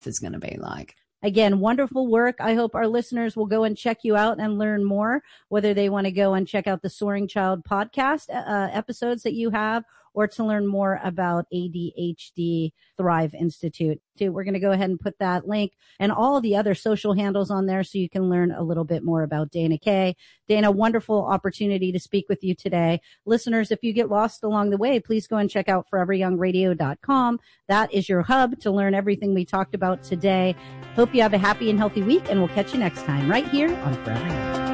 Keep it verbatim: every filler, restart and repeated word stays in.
is going to be like. Again, wonderful work. I hope our listeners will go and check you out and learn more, whether they want to go and check out the Soaring Child podcast uh, episodes that you have, or to learn more about A D H D Thrive Institute. We're going to go ahead and put that link and all the other social handles on there so you can learn a little bit more about Dana Kay. Dana, wonderful opportunity to speak with you today. Listeners, if you get lost along the way, please go and check out forever young radio dot com. That is your hub to learn everything we talked about today. Hope you have a happy and healthy week, and we'll catch you next time right here on Forever Young.